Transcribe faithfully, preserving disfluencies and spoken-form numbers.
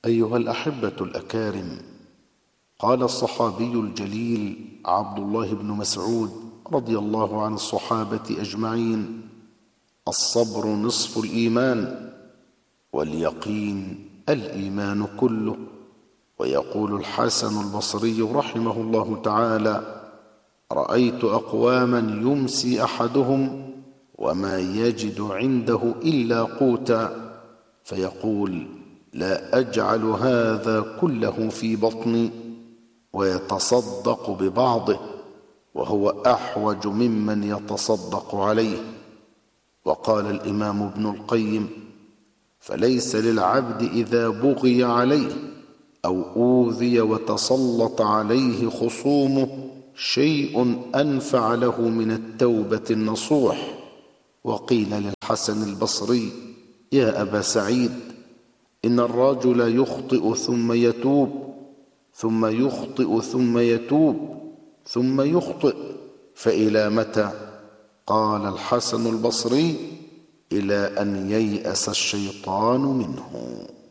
أيها الأحبة الأكارم، قال الصحابي الجليل عبد الله بن مسعود رضي الله عن الصحابة أجمعين: الصبر نصف الإيمان، واليقين الإيمان كله. ويقول الحسن البصري رحمه الله تعالى: رأيت أقواما يمسي أحدهم وما يجد عنده إلا قوتا، فيقول: لا أجعل هذا كله في بطني، ويتصدق ببعضه وهو أحوج ممن يتصدق عليه. وقال الإمام ابن القيم: فليس للعبد إذا بغي عليه أو أوذي وتسلط عليه خصومه شيء أنفع له من التوبة النصوح. وقيل للحسن البصري: يا أبا سعيد، إن الرجل يخطئ ثم يتوب، ثم يخطئ ثم يتوب، ثم يخطئ، فإلى متى؟ قال الحسن البصري: إلى أن ييأس الشيطان منه.